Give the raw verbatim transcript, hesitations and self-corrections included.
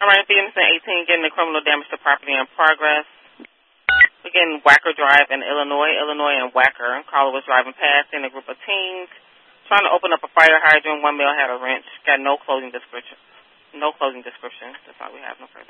All right, Phoenix and eighteen getting the criminal damage to property in progress. We're getting Wacker Drive in Illinois. Illinois and Wacker. Caller was driving past in a group of teens, trying to open up a fire hydrant. One male had a wrench. Got no closing description. No closing description. That's all we have. No further.